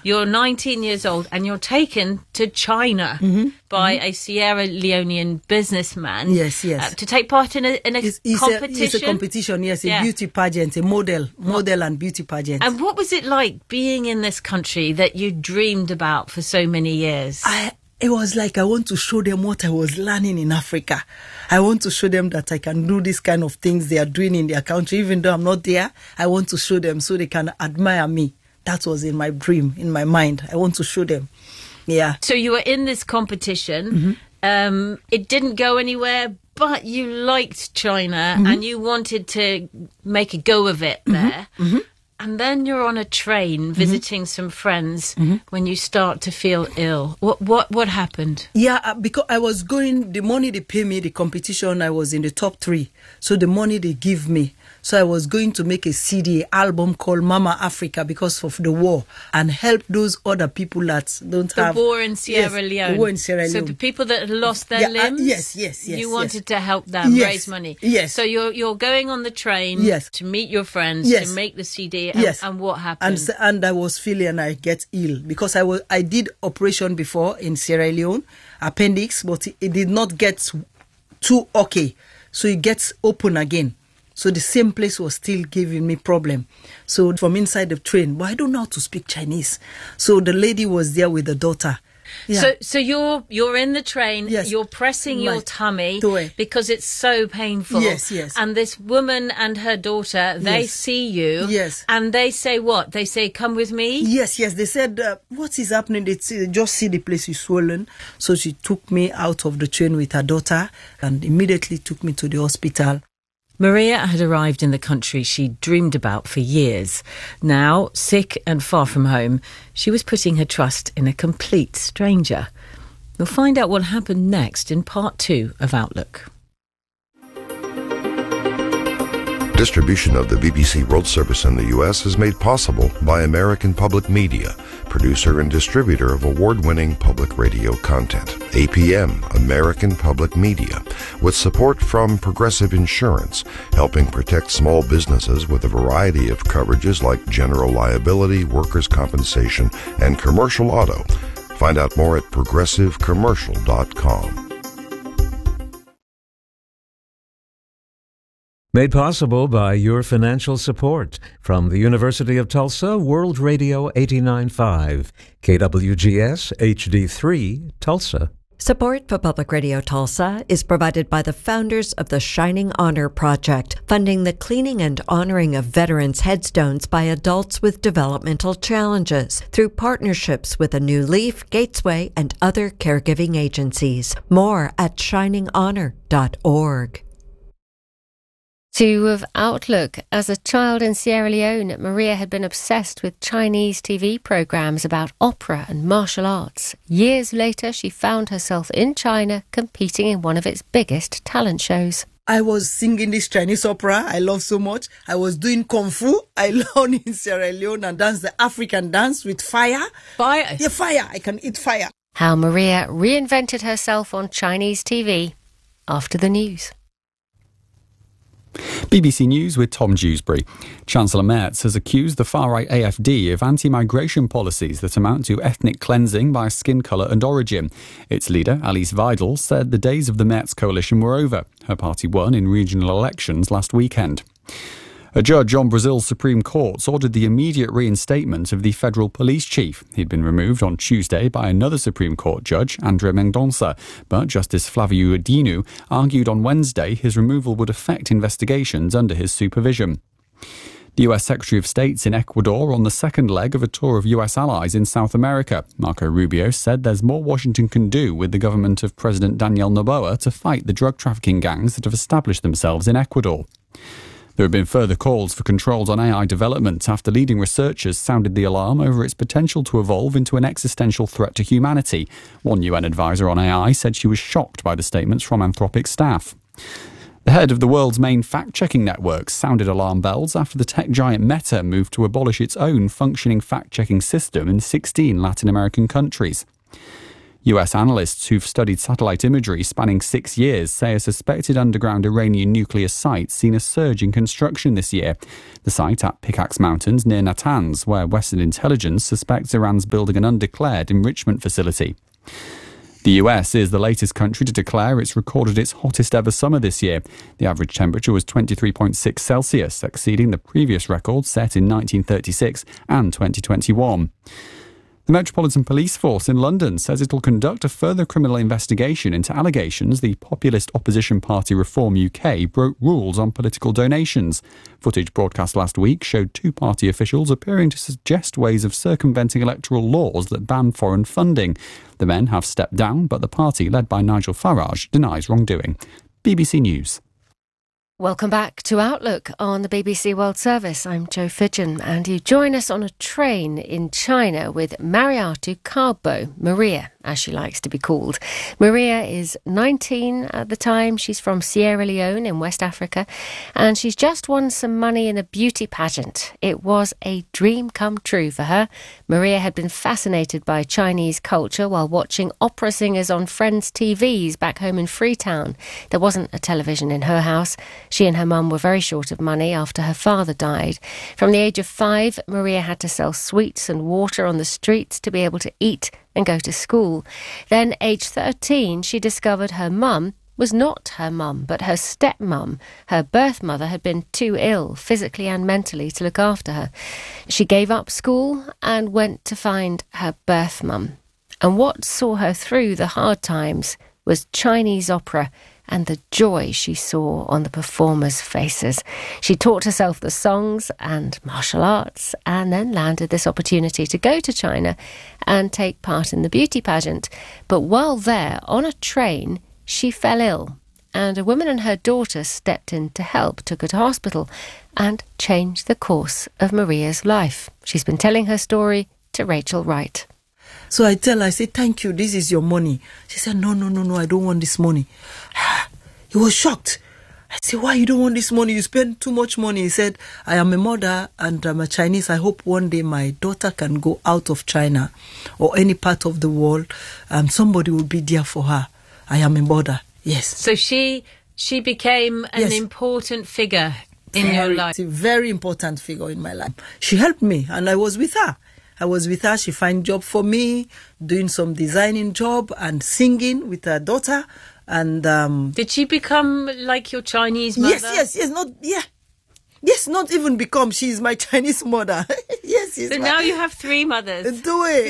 You're 19 years old and you're taken to China by a Sierra Leonean businessman. Yes. To take part in a competition. It's a competition, yes, a beauty pageant, a model and beauty pageant. And what was it like being in this country that you dreamed about for so many years? It was like I want to show them what I was learning in Africa. I want to show them that I can do this kind of things they are doing in their country. Even though I'm not there, I want to show them so they can admire me. That was in my dream, in my mind. I want to show them. Yeah. So you were in this competition. It didn't go anywhere, but you liked China and you wanted to make a go of it there. And then you're on a train visiting some friends when you start to feel ill. What happened? Yeah, because I was going, the money they pay me, the competition, I was in the top 3. So the money they give me. So I was going to make a CD album called Mama Africa because of the war and help those other people that don't have... The war in Sierra Leone. The war in Sierra Leone. So the people that had lost their limbs? Yes. You wanted to help them raise money? Yes. So you're going on the train to meet your friends, to make the CD, and what happened? And I was feeling I get ill because I did operation before in Sierra Leone, appendix, but it did not get too okay. So it gets open again. So the same place was still giving me problem. So from inside the train, but I don't know how to speak Chinese. So the lady was there with the daughter. Yeah. So you're in the train, you're pressing your tummy because it's so painful. Yes. And this woman and her daughter, they see you. Yes. And they say what? They say, come with me? Yes. They said, what is happening? They just see the place is swollen. So she took me out of the train with her daughter and immediately took me to the hospital. Maria had arrived in the country she'd dreamed about for years. Now, sick and far from home, she was putting her trust in a complete stranger. We'll find out what happened next in part 2 of Outlook. Distribution of the BBC World Service in the U.S. is made possible by American Public Media, producer and distributor of award-winning public radio content. APM, American Public Media, with support from Progressive Insurance, helping protect small businesses with a variety of coverages like general liability, workers' compensation, and commercial auto. Find out more at progressivecommercial.com. Made possible by your financial support from the University of Tulsa, World Radio 89.5, KWGS HD3, Tulsa. Support for Public Radio Tulsa is provided by the founders of the Shining Honor Project, funding the cleaning and honoring of veterans' headstones by adults with developmental challenges through partnerships with A New Leaf, Gatesway, and other caregiving agencies. More at shininghonor.org. 2 of Outlook. As a child in Sierra Leone, Maria had been obsessed with Chinese TV programs about opera and martial arts. Years later, she found herself in China competing in one of its biggest talent shows. I was singing this Chinese opera I love so much. I was doing Kung Fu. I learned in Sierra Leone and dance the African dance with fire. Fire? Yeah, fire. I can eat fire. How Maria reinvented herself on Chinese TV after the news. BBC News with Tom Dewsbury. Chancellor Merz has accused the far-right AFD of anti-migration policies that amount to ethnic cleansing by skin colour and origin. Its leader, Alice Weidel, said the days of the Merz coalition were over. Her party won in regional elections last weekend. A judge on Brazil's Supreme Court ordered the immediate reinstatement of the federal police chief. He'd been removed on Tuesday by another Supreme Court judge, André Mendonça, but Justice Flavio Dino argued on Wednesday his removal would affect investigations under his supervision. The US Secretary of State's in Ecuador on the second leg of a tour of US allies in South America. Marco Rubio said there's more Washington can do with the government of President Daniel Noboa to fight the drug trafficking gangs that have established themselves in Ecuador. There have been further calls for controls on AI development after leading researchers sounded the alarm over its potential to evolve into an existential threat to humanity. One UN advisor on AI said she was shocked by the statements from Anthropic staff. The head of the world's main fact-checking networks sounded alarm bells after the tech giant Meta moved to abolish its own functioning fact-checking system in 16 Latin American countries. US analysts who've studied satellite imagery spanning 6 years say a suspected underground Iranian nuclear site seen a surge in construction this year. The site at Pickaxe Mountains near Natanz, where Western intelligence suspects Iran's building an undeclared enrichment facility. The US is the latest country to declare it's recorded its hottest ever summer this year. The average temperature was 23.6 Celsius, exceeding the previous record set in 1936 and 2021. The Metropolitan Police Force in London says it will conduct a further criminal investigation into allegations the populist opposition party Reform UK broke rules on political donations. Footage broadcast last week showed two party officials appearing to suggest ways of circumventing electoral laws that ban foreign funding. The men have stepped down, but the party, led by Nigel Farage, denies wrongdoing. BBC News. Welcome back to Outlook on the BBC World Service. I'm Jo Fidgen, and you join us on a train in China with Mariatu Karbo, Maria, as she likes to be called. Maria is 19 at the time. She's from Sierra Leone in West Africa, and she's just won some money in a beauty pageant. It was a dream come true for her. Maria had been fascinated by Chinese culture while watching opera singers on Friends TVs back home in Freetown. There wasn't a television in her house. She and her mum were very short of money after her father died. From the age of 5, Maria had to sell sweets and water on the streets to be able to eat and go to school. Then, age 13, she discovered her mum was not her mum, but her stepmum. Her birth mother had been too ill, physically and mentally, to look after her. She gave up school and went to find her birth mum. And what saw her through the hard times was Chinese opera and the joy she saw on the performers' faces. She taught herself the songs and martial arts, and then landed this opportunity to go to China and take part in the beauty pageant. But while there, on a train, she fell ill, and a woman and her daughter stepped in to help, took her to hospital, and changed the course of Maria's life. She's been telling her story to Rachel Wright. So I tell her, I say, thank you, this is your money. She said, no, I don't want this money. He was shocked. I said, why you don't want this money? You spend too much money. He said, I am a mother and I'm a Chinese. I hope one day my daughter can go out of China or any part of the world and somebody will be there for her. I am a mother, yes. So she became an important figure in your life. A very important figure in my life. She helped me and I was with her. She found job for me, doing some designing job and singing with her daughter. And did she become like your Chinese mother? Yes, not even become. She is my Chinese mother. Yes. So now you have 3 mothers.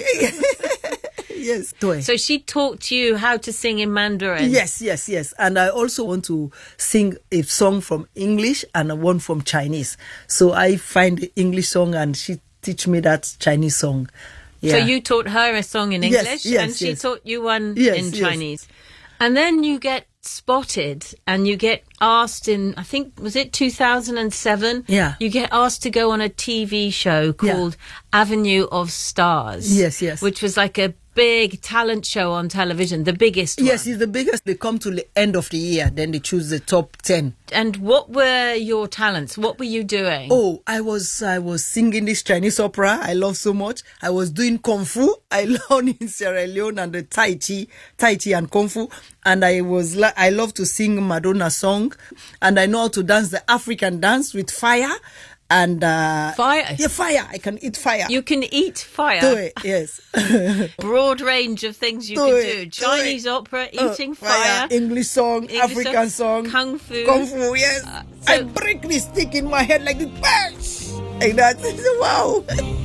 Yes. So she taught you how to sing in Mandarin. Yes. And I also want to sing a song from English and one from Chinese. So I find the English song and she teach me that Chinese song. Yeah. So you taught her a song in English and she taught you one in Chinese. And then you get spotted and you get asked in, I think, was it 2007? Yeah. You get asked to go on a TV show called Avenue of Stars. Yes. Which was like a big talent show on television, the biggest one. Yes, it's the biggest. They come to the end of the year, then they choose the top 10. And what were your talents? What were you doing? Oh, I was singing this Chinese opera I love so much. I was doing Kung Fu. I learned in Sierra Leone and the Tai Chi and Kung Fu. And I love to sing Madonna song. And I know how to dance the African dance with fire. And fire? Yeah, fire. I can eat fire. You can eat fire? Do it, yes. Broad range of things you can do. Chinese opera, eating fire. English song, African song. Kung Fu. Kung Fu, yes. I break this stick in my head like this. Like that. Wow.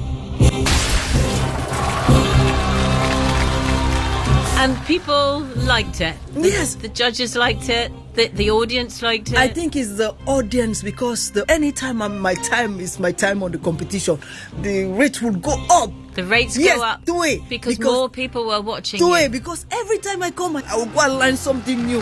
And people liked it. Yes. The judges liked it. The audience liked it. I think it's the audience because anytime my time is my time on the competition, the rate would go up. The rates go up. Do it. Because more people were watching Do it. Because every time I come, I will go and learn something new.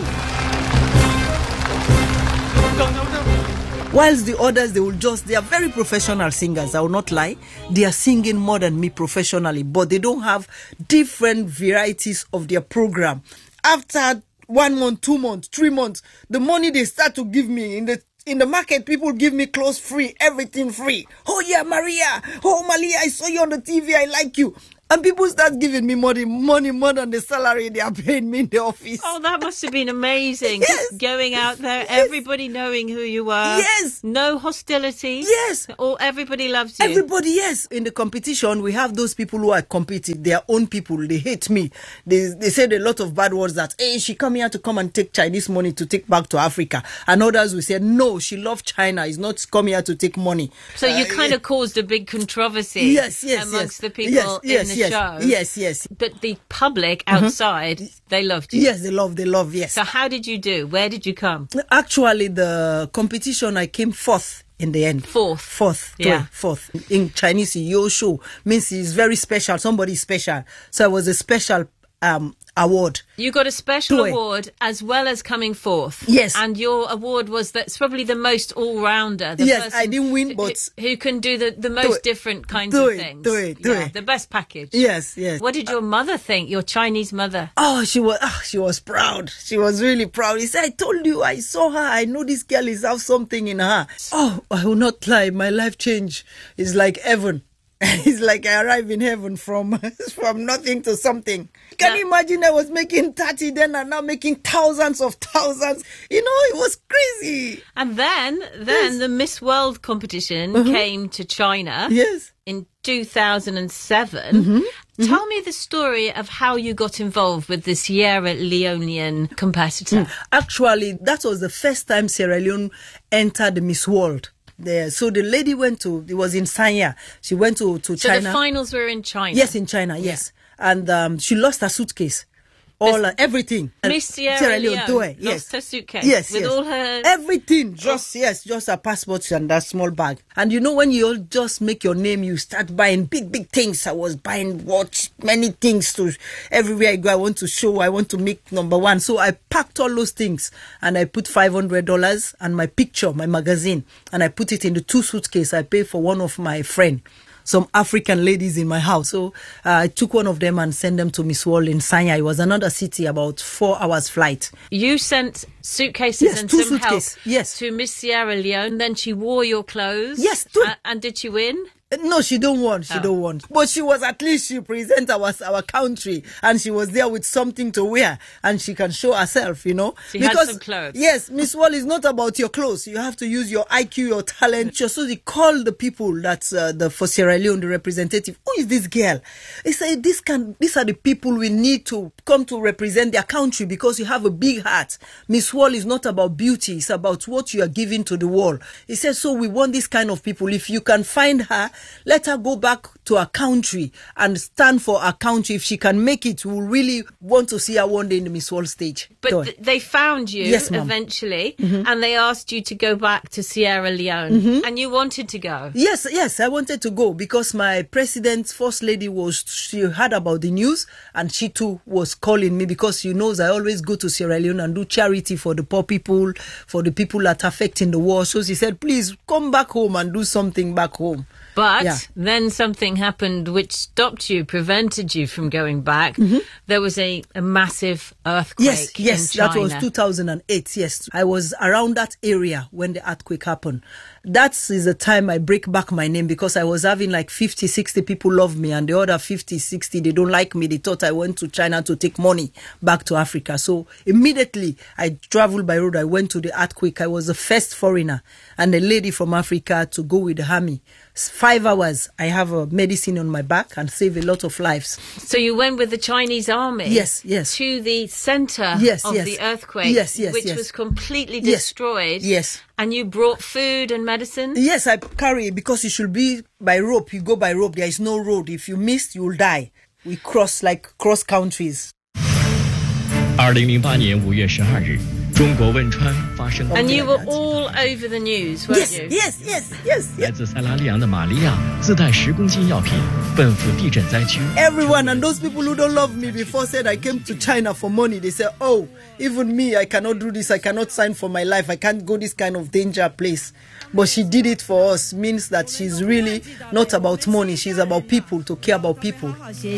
Whilst the others, they are very professional singers, I will not lie. They are singing more than me professionally, but they don't have different varieties of their program. After 1 month, 2 months, 3 months, the money they start to give me in the market, people give me clothes free, everything free. Oh yeah, Maria. Oh Malia, I saw you on the TV. I like you. And people start giving me money more than the salary they are paying me in the office. Oh, that must have been amazing. Yes. Just going out there, Yes. everybody knowing who you were. Yes. No hostility. Yes. Everybody loves you. Everybody, yes. In the competition, we have those people who are competing. Their own people. They hate me. They said a lot of bad words that, hey, she come here to come and take Chinese money to take back to Africa. And others will say, no, she loves China. It's not come here to take money. So you kind of caused a big controversy yes, amongst the people in the show. Yes. But the public outside, they loved you. Yes, they love, yes. So how did you do? Where did you come? Actually, the competition, I came fourth in the end. Fourth. Yeah. Fourth. In Chinese, Yo Show means it's very special. Somebody special. So it was a special award. You got a special Doi. award as well as coming fourth. Yes. And your award was that's probably the most all-rounder. The Yes, person I didn't win, but who can do the most different kinds of things. Doi. The best package. Yes. What did your mother think, your Chinese mother? Oh, she was proud. She was really proud. He said, I told you, I saw her. I know this girl is have something in her. Oh, I will not lie. My life change is like heaven. It's like I arrived in heaven from nothing to something. Can you imagine? I was making 30 then and now making thousands of thousands. You know, it was crazy. And then the Miss World competition came to China. Yes. In 2007. Tell me the story of how you got involved with the Sierra Leonean competitor. Actually, that was the first time Sierra Leone entered the Miss World. There. So the lady it was in Sanya. She went to China. So the finals were in China? Yes, in China, yes. And she lost her suitcase. Everything. Miss Sierra Leone lost her suitcase. Yes, with all her... Everything. Just her passport and that small bag. And you know, when you all just make your name, you start buying big things. I was buying watch, many things to everywhere I go. I want to show, I want to make number one. So I packed all those things and I put $500 and my picture, my magazine, and I put it in the 2 suitcases I paid for one of my friend. Some African ladies in my house. So I took one of them and sent them to Miss World in Sanya. It was another city, about 4 hours flight. You sent suitcases and some help to Miss Sierra Leone. Then she wore your clothes. Yes. And did she win? No, she don't want. But she was, at least she present our country, and she was there with something to wear, and she can show herself, you know. She had some clothes. Yes, Miss World is not about your clothes. You have to use your IQ, your talent. So they call the people that's for Sierra Leone, the representative. Who is this girl? They say these are the people we need to come to represent their country because you have a big heart. Miss World is not about beauty. It's about what you are giving to the world. He said, so we want this kind of people. If you can find her, let her go back to her country and stand for her country. If she can make it, we really want to see her one day in the Miss World stage. But they found you eventually, and they asked you to go back to Sierra Leone, and you wanted to go. Yes, I wanted to go because my president's first lady she heard about the news, and she too was calling me because she knows I always go to Sierra Leone and do charity for the poor people, for the people that are affecting the war. So she said, please come back home and do something back home. But then something happened which prevented you from going back. There was a massive earthquake in China. That was 2008, yes. I was around that area when the earthquake happened. That is the time I break back my name because I was having like 50, 60 people love me and the other 50, 60, they don't like me. They thought I went to China to take money back to Africa. So immediately I traveled by road. I went to the earthquake. I was the first foreigner and a lady from Africa to go with the army. 5 hours, I have a medicine on my back and save a lot of lives. So you went with the Chinese army? Yes. To the centre of the earthquake, which was completely destroyed. Yes. And you brought food and medicine? Yes, I carry it because you should be by rope. You go by rope. There is no road. If you miss, you will die. We cross countries. 2008年5月12日，中国汶川发生。 And you were all over the news, weren't you? Yes. 来自塞拉利昂的玛利亚自带10公斤药品，奔赴地震灾区。 Everyone and those people who don't love me before said I came to China for money. They said, oh, even me, I cannot do this. I cannot sign for my life. I can't go this kind of danger place. But she did it for us. Means that she's really not about money. She's about people, to care about people.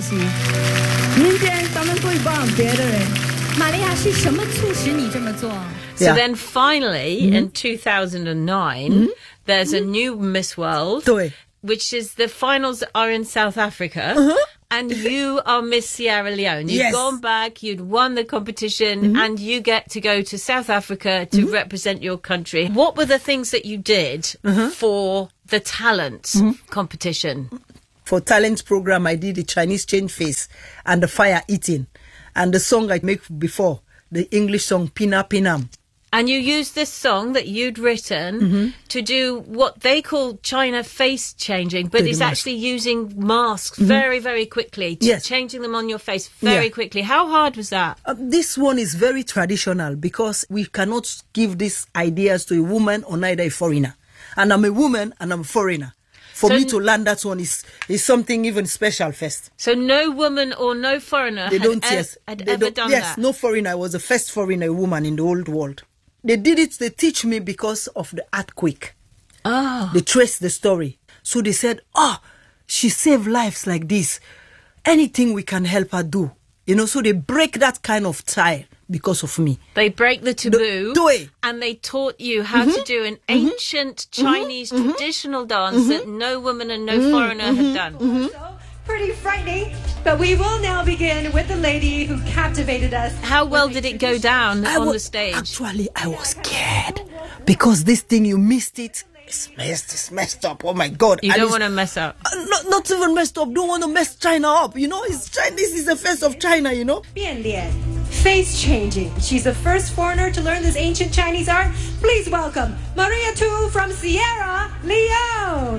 So then finally, in 2009, there's a new Miss World, which is the finals are in South Africa. And you are Miss Sierra Leone. You've Yes. gone back, you'd won the competition, and you get to go to South Africa to represent your country. What were the things that you did for the talent competition? For talent program, I did the Chinese change face and the fire eating. And the song I make before, the English song, Pina Pinam. And you used this song that you'd written to do what they call China face changing, but The it's mask. actually using masks very, very quickly, Yes. changing them on your face very Yeah. quickly. How hard was that? This one is very traditional because we cannot give these ideas to a woman or neither a foreigner. And I'm a woman and I'm a foreigner. For So me to learn that one is something even special first. So no woman or no foreigner They had, don't, had They ever don't, done yes, that? no foreigner. I was the first foreigner woman in the old world. They did it, they teach me because of the earthquake. Oh. They traced the story. So they said, she saved lives like this. Anything we can help her do. So they break that kind of tie because of me. They break the taboo Doi. and they taught you how to do an ancient Chinese traditional dance that no woman and no foreigner had done. Pretty frightening, but we will now begin with the lady who captivated us. How well did it go down on wa- the stage? Actually, I was scared because this thing, you missed it. It's messed up. Oh my God. You And don't it's- want to mess up. Not even messed up. Don't want to mess China up. It's China. This is the face of China, Bian Lian, face changing. She's the first foreigner to learn this ancient Chinese art. Please welcome Maria Tu from Sierra Leone.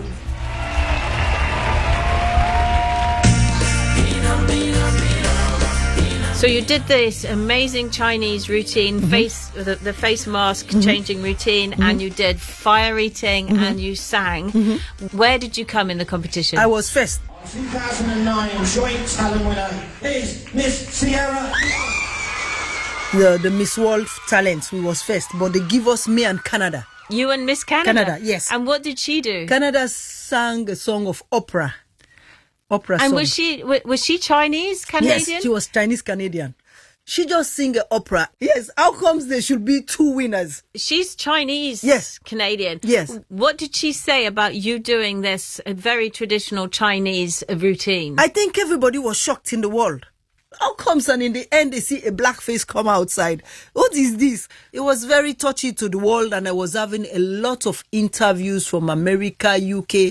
So you did this amazing Chinese routine, the face mask changing routine, and you did fire eating, and you sang. Where did you come in the competition? I was first. 2009 joint talent winner is Miss Sierra. The Miss World talent, we was first, but they give us me and Canada. You and Miss Canada? Canada, yes. And what did she do? Canada sang a song of opera. Opera And song. was she Chinese, Canadian? Yes, she was Chinese Canadian. She just sing an opera. Yes, how comes there should be two winners? She's Chinese, Yes. Canadian. Yes. What did she say about you doing this very traditional Chinese routine? I think everybody was shocked in the world. How comes and in the end they see a black face come outside? What is this? It was very touchy to the world, and I was having a lot of interviews from America, UK.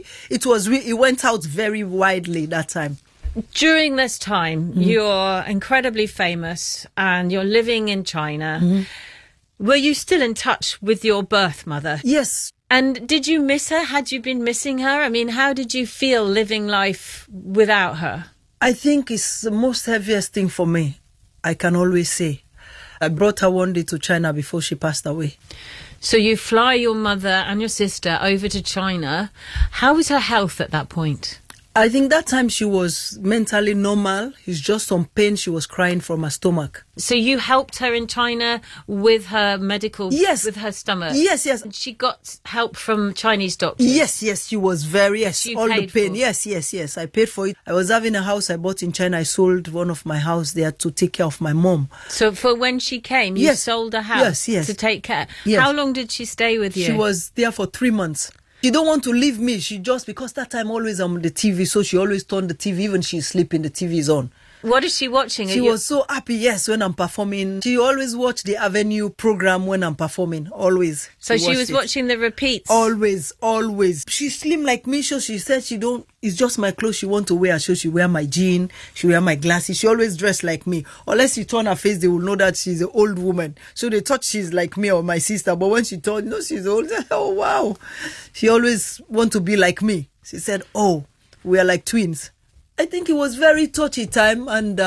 It went out very widely that time. During this time, you're incredibly famous and you're living in China. Were you still in touch with your birth mother? Yes. And did you miss her? Had you been missing her? I mean, how did you feel living life without her? I think it's the most heaviest thing for me, I can always say. I brought her one day to China before she passed away. So you fly your mother and your sister over to China. How was her health at that point? I think that time she was mentally normal. It's just some pain. She was crying from her stomach. So you helped her in China with her medical, Yes. with her stomach? Yes. She got help from Chinese doctors? Yes, she was very, yes, You all the paid pain. for? Yes, I paid for it. I was having a house I bought in China. I sold one of my house there to take care of my mom. So for when she came, you Yes. sold a house Yes. to take care? Yes. How long did she stay with you? She was there for 3 months. She don't want to leave me. She just, because that time always I'm on the TV, so she always turned the TV, even she's sleeping, the TV is on. What is she watching? She was so happy, yes, when I'm performing. She always watched the Avenue program when I'm performing, always. So she watched was it. watching the repeats? Always. She's slim like me, so she said it's just my clothes she want to wear. So she wear my jean, she wear my glasses. She always dress like me. Unless you turn her face, they will know that she's an old woman. So they thought she's like me or my sister. But when she told, no, she's old. Oh, wow. She always want to be like me. She said, oh, we are like twins. I think it was very touchy time, and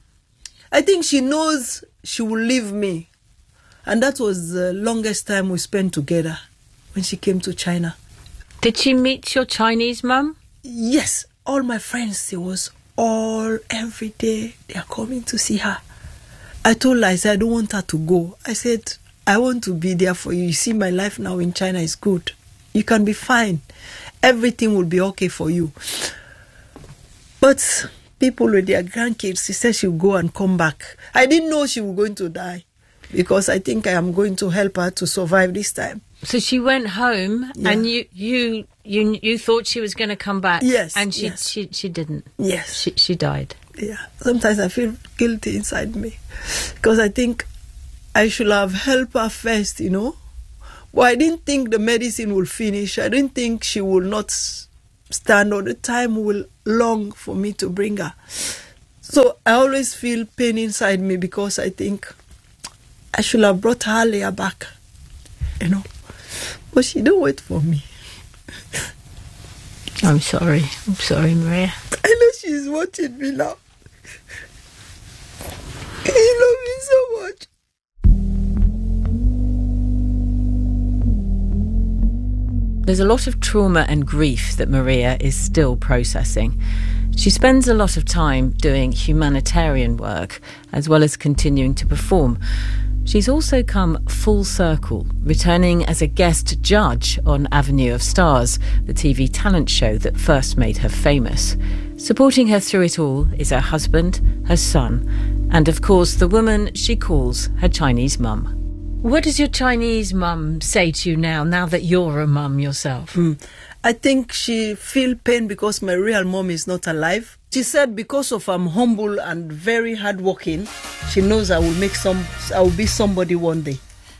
I think she knows she will leave me. And that was the longest time we spent together when she came to China. Did she meet your Chinese mum? Yes, all my friends, every day, they are coming to see her. I told her, I said, I don't want her to go. I said, I want to be there for you. You see, my life now in China is good. You can be fine. Everything will be okay for you. But people with their grandkids, she said she would go and come back. I didn't know she was going to die, because I think I am going to help her to survive this time. So she went home, and you thought she was going to come back. Yes, and she didn't. Yes, she died. Yeah. Sometimes I feel guilty inside me because I think I should have helped her first, you know. But I didn't think the medicine will finish. I didn't think she will not stand, or the time will long for me to bring her. So I always feel pain inside me because I think I should have brought her earlier back, you know. But she don't wait for me. I'm sorry, Maria. I know she's watching me now. You love me so much. There's a lot of trauma and grief that Maria is still processing. She spends a lot of time doing humanitarian work, as well as continuing to perform. She's also come full circle, returning as a guest judge on Avenue of Stars, the TV talent show that first made her famous. Supporting her through it all is her husband, her son, and of course the woman she calls her Chinese mum. What does your Chinese mum say to you now that you're a mum yourself? I think she feel pain because my real mom is not alive. She said because of I'm humble and very hardworking, she knows I will be somebody one day.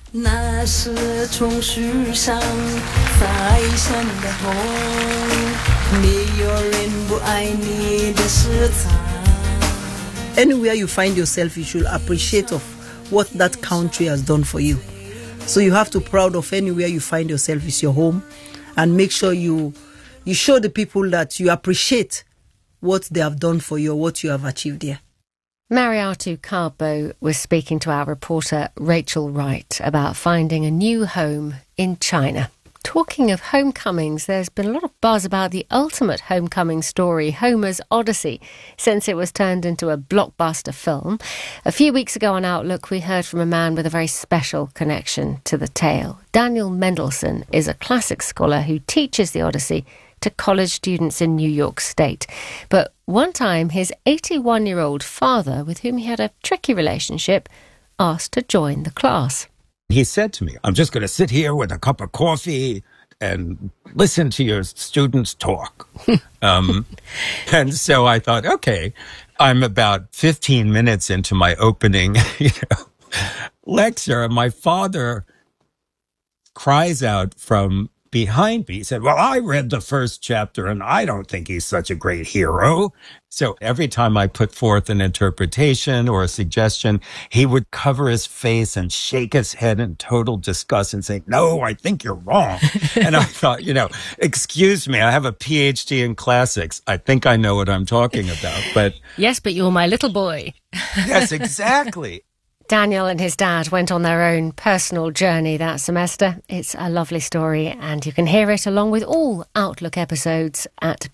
Anywhere you find yourself, you should appreciate of what that country has done for you. So you have to be proud of anywhere you find yourself is your home, and make sure you show the people that you appreciate what they have done for you or what you have achieved here. Mariatu Carbo was speaking to our reporter Rachel Wright about finding a new home in China. Talking of homecomings, there's been a lot of buzz about the ultimate homecoming story, Homer's Odyssey, since it was turned into a blockbuster film. A few weeks ago on Outlook, we heard from a man with a very special connection to the tale. Daniel Mendelsohn is a classics scholar who teaches the Odyssey to college students in New York State. But one time, his 81-year-old father, with whom he had a tricky relationship, asked to join the class. He said to me, I'm just going to sit here with a cup of coffee and listen to your students talk. And so I thought, okay, I'm about 15 minutes into my opening lecture, and my father cries out from behind me. He said, well, I read the first chapter and I don't think he's such a great hero. So every time I put forth an interpretation or a suggestion, he would cover his face and shake his head in total disgust and say, no, I think you're wrong. And I thought, excuse me, I have a PhD in classics. I think I know what I'm talking about. But yes, but you're my little boy. Yes, exactly. Daniel and his dad went on their own personal journey that semester. It's a lovely story, and you can hear it along with all Outlook episodes at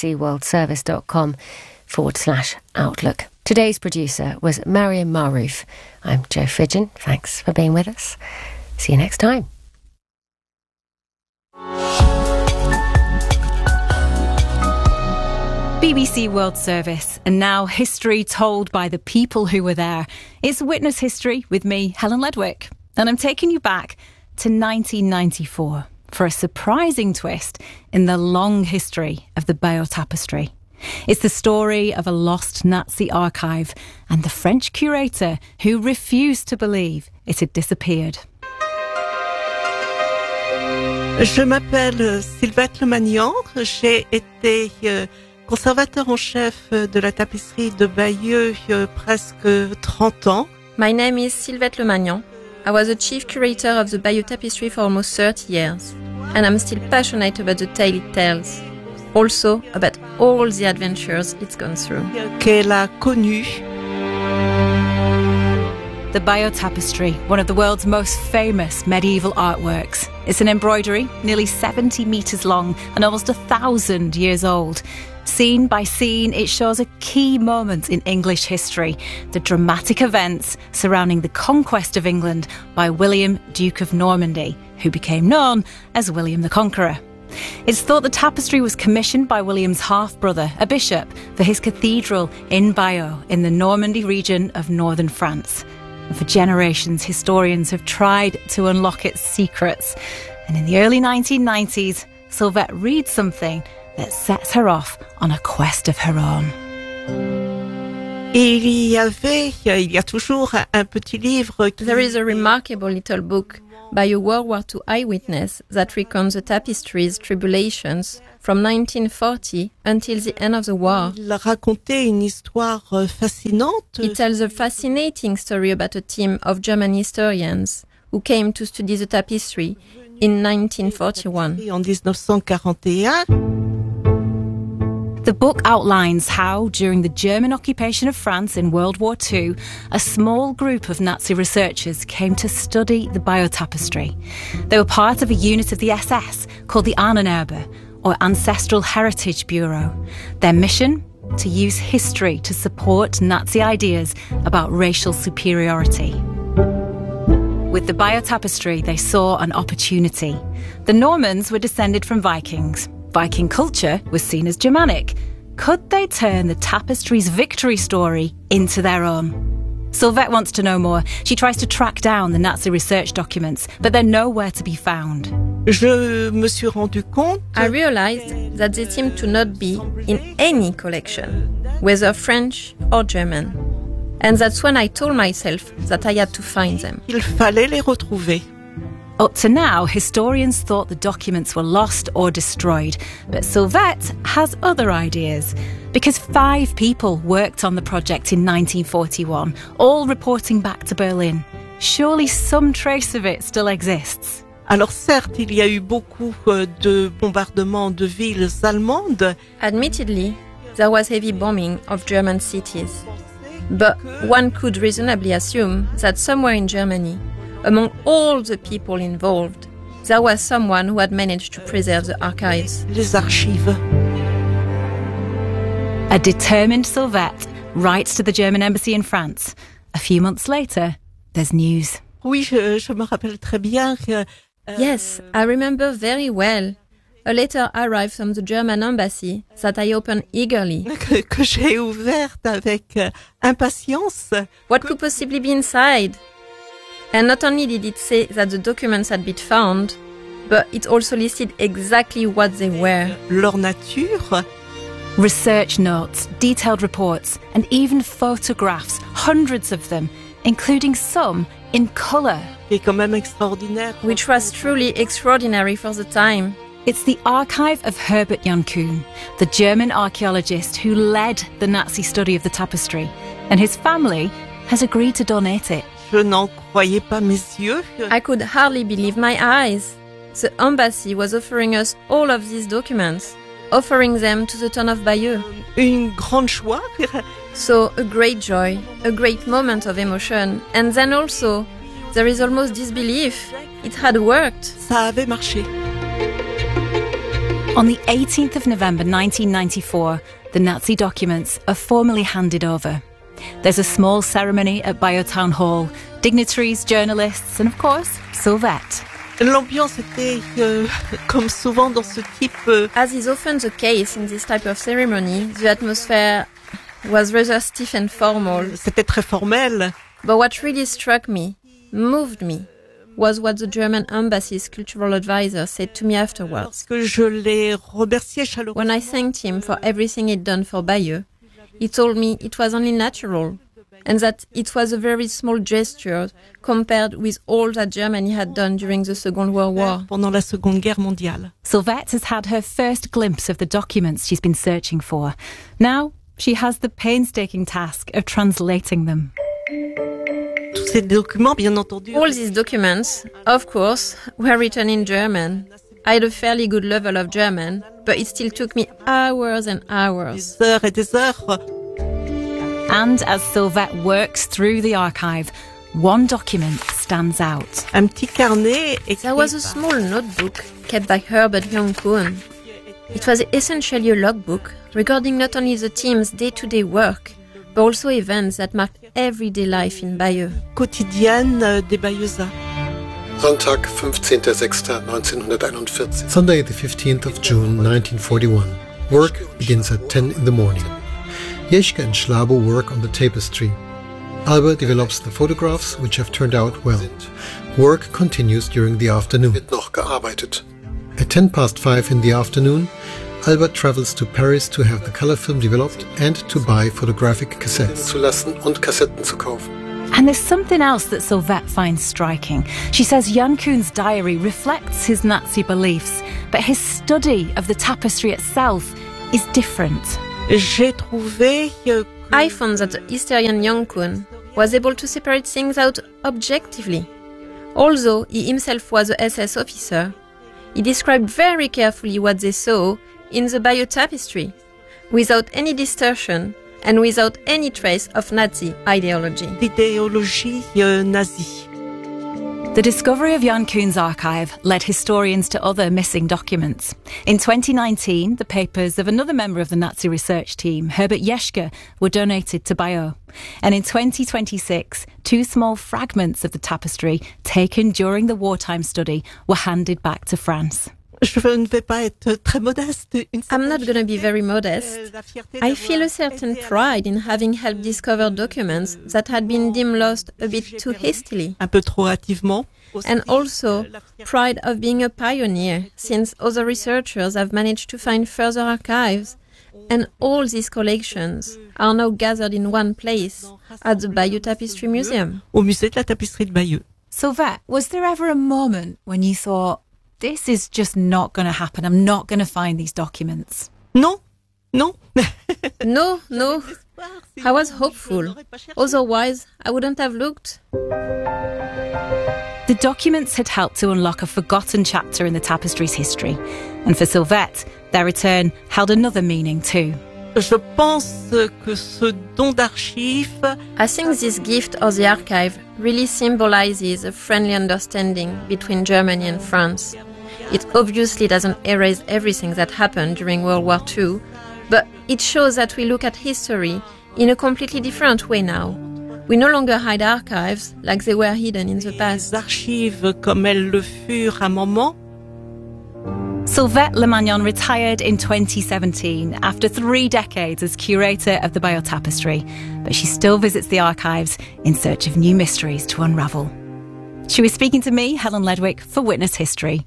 bbcworldservice.com/Outlook. Today's producer was Mariam Maroof. I'm Jo Fidgen. Thanks for being with us. See you next time. BBC World Service, and now history told by the people who were there. It's Witness History with me, Helen Ledwick, and I'm taking you back to 1994 for a surprising twist in the long history of the Bayeux Tapestry. It's the story of a lost Nazi archive and the French curator who refused to believe it had disappeared. Je m'appelle Sylvette Lemagnan. J'ai été conservateur en chef de la tapisserie de Bayeux presque 30 ans. My name is Sylvette Lemagnan. I was the chief curator of the Bayeux Tapestry for almost 30 years, and I'm still passionate about the tale it tells. Also about all the adventures it's gone through. Qu'elle a connu. The Bayeux Tapestry, one of the world's most famous medieval artworks. It's an embroidery nearly 70 metres long and almost 1,000 years old. Scene by scene, it shows a key moment in English history, the dramatic events surrounding the conquest of England by William, Duke of Normandy, who became known as William the Conqueror. It's thought the tapestry was commissioned by William's half-brother, a bishop, for his cathedral in Bayeux in the Normandy region of northern France. And for generations, historians have tried to unlock its secrets. And in the early 1990s, Sylvette reads something that sets her off on a quest of her own. Et il y a toujours un petit livre. There is a remarkable little book by a World War II eyewitness that recounts the tapestry's tribulations from 1940 until the end of the war. Il racontait une histoire fascinante. It tells a fascinating story about a team of German historians who came to study the tapestry in 1941. En 1941. The book outlines how, during the German occupation of France in World War II, a small group of Nazi researchers came to study the biotapestry. They were part of a unit of the SS called the Ahnenerbe, or Ancestral Heritage Bureau. Their mission? To use history to support Nazi ideas about racial superiority. With the biotapestry, they saw an opportunity. The Normans were descended from Vikings. Viking culture was seen as Germanic. Could they turn the tapestry's victory story into their own? Sylvette wants to know more. She tries to track down the Nazi research documents, but they're nowhere to be found. Je me suis rendu compte. I realized that they seemed to not be in any collection, whether French or German. And that's when I told myself that I had to find them. Il fallait les retrouver. Up to now, historians thought the documents were lost or destroyed, but Sylvette has other ideas. Because 5 people worked on the project in 1941, all reporting back to Berlin. Surely some trace of it still exists. Alors certes, il y a eu beaucoup de bombardements de villes allemandes. Admittedly, there was heavy bombing of German cities. But one could reasonably assume that somewhere in Germany, among all the people involved, there was someone who had managed to preserve the archives. Les archives. A determined Sylvette writes to the German embassy in France. A few months later, there's news. Oui, je me rappelle très bien. Yes, I remember very well. A letter arrived from the German embassy that I opened eagerly. Que j'ai ouverte avec impatience. What could possibly be inside? And not only did it say that the documents had been found, but it also listed exactly what they were. Leur nature. Research notes, detailed reports, and even photographs, hundreds of them, including some in colour. C'est quand même extraordinaire. Which was truly extraordinary for the time. It's the archive of Herbert Jan Kuhn, the German archaeologist who led the Nazi study of the tapestry, and his family has agreed to donate it. Je n'en croyais pas mes yeux. I could hardly believe my eyes. The embassy was offering us all of these documents, offering them to the town of Bayeux. Une grande joie. So a great joy, a great moment of emotion, and then also there is almost disbelief. It had worked. Ça avait marché. On the 18th of November 1994, the Nazi documents are formally handed over. There's a small ceremony at Bayeux Town Hall, dignitaries, journalists, and of course, Sylvette. L'ambiance était, comme souvent dans ce type... As is often the case in this type of ceremony, the atmosphere was rather stiff and formal. C'était très formel. But what really struck me, moved me, was what the German embassy's cultural advisor said to me afterwards. Que je l'ai remercié chaleureusement. When I thanked him for everything he'd done for Bayeux, he told me it was only natural, and that it was a very small gesture compared with all that Germany had done during the Second World War. Pendant la Seconde Guerre mondiale. Sylvette has had her first glimpse of the documents she's been searching for. Now, she has the painstaking task of translating them. Ces documents, bien entendu. All these documents, of course, were written in German. I had a fairly good level of German, but it still took me hours and hours. Des heures et des heures. And as Sylvette works through the archive, one document stands out. Un petit carnet. There was a small notebook kept by Herbert Jan Kuhn. It was essentially a logbook recording not only the team's day-to-day work, but also events that marked everyday life in Bayeux. Quotidienne des Bayeuxats. Sonntag, 15.06.1941. Sunday, the 15th of June, 1941. Work begins at 10 in the morning. Jeschke and Schlabo work on the tapestry. Alba develops the photographs, which have turned out well. Work continues during the afternoon. Wird noch gearbeitet. At 5:10 in the afternoon, Alba travels to Paris to have the color film developed and to buy photographic cassettes. Zu lassen und Kassetten zu kaufen. And there's something else that Sylvette finds striking. She says Jan Koon's diary reflects his Nazi beliefs, but his study of the tapestry itself is different. I found that the historian Jan Koon was able to separate things out objectively. Although he himself was a SS officer, he described very carefully what they saw in the Bayeux tapestry, without any distortion and without any trace of Nazi ideology. L'idéologie nazie. The discovery of Jan Koon's archive led historians to other missing documents. In 2019, the papers of another member of the Nazi research team, Herbert Jeschke, were donated to Bayeux. And in 2026, 2 small fragments of the tapestry taken during the wartime study were handed back to France. I'm not going to be very modest. I feel a certain pride in having helped discover documents that had been deemed lost a bit too hastily. Un peu trop hâtivement. And also pride of being a pioneer, since other researchers have managed to find further archives. And all these collections are now gathered in one place at the Bayeux Tapestry Museum. Au musée de la tapisserie de Bayeux. Sylvette, was there ever a moment when you thought, this is just not going to happen, I'm not going to find these documents? No. No. I was hopeful. Otherwise, I wouldn't have looked. The documents had helped to unlock a forgotten chapter in the tapestry's history. And for Sylvette, their return held another meaning too. Je pense que ce don d'archives... I think this gift of the archive really symbolizes a friendly understanding between Germany and France. It obviously doesn't erase everything that happened during World War II, but it shows that we look at history in a completely different way now. We no longer hide archives like they were hidden in the past. Les archives comme elles le furent à un moment. Sylvette Lemagnon retired in 2017 after 3 decades as curator of the Bayeux Tapestry, but she still visits the archives in search of new mysteries to unravel. She was speaking to me, Helen Ledwick, for Witness History.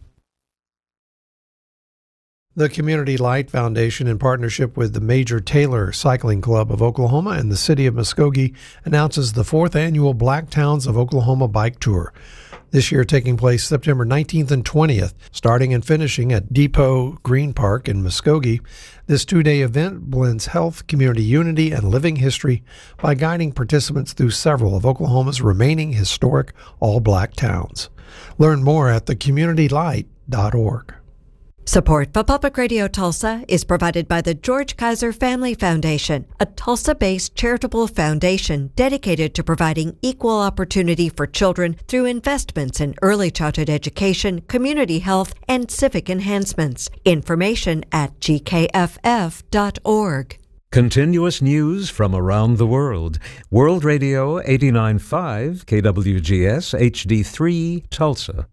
The Community Light Foundation, in partnership with the Major Taylor Cycling Club of Oklahoma and the city of Muskogee, announces the 4th annual Black Towns of Oklahoma Bike Tour. This year taking place September 19th and 20th, starting and finishing at Depot Green Park in Muskogee. This 2-day event blends health, community unity, and living history by guiding participants through several of Oklahoma's remaining historic all-black towns. Learn more at thecommunitylight.org. Support for Public Radio Tulsa is provided by the George Kaiser Family Foundation, a Tulsa-based charitable foundation dedicated to providing equal opportunity for children through investments in early childhood education, community health, and civic enhancements. Information at gkff.org. Continuous news from around the world. World Radio 89.5, KWGS HD3, Tulsa.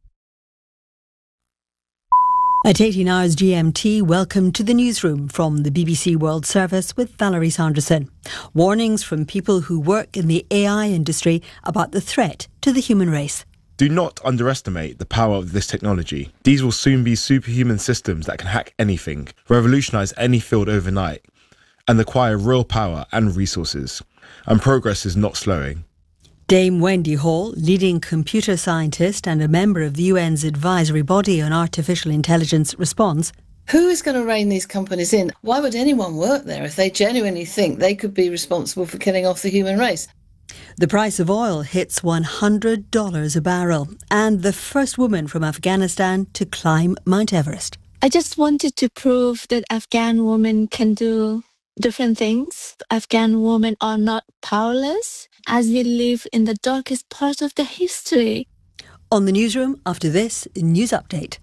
At 18 hours GMT, welcome to the newsroom from the BBC World Service with Valerie Sanderson. Warnings from people who work in the AI industry about the threat to the human race. Do not underestimate the power of this technology. These will soon be superhuman systems that can hack anything, revolutionize any field overnight, and acquire real power and resources. And progress is not slowing. Dame Wendy Hall, leading computer scientist and a member of the UN's advisory body on artificial intelligence, responds. Who is going to rein these companies in? Why would anyone work there if they genuinely think they could be responsible for killing off the human race? The price of oil hits $100 a barrel, and the first woman from Afghanistan to climb Mount Everest. I just wanted to prove that Afghan women can do different things. Afghan women are not powerless, as we live in the darkest part of the history. On the newsroom, after this news update.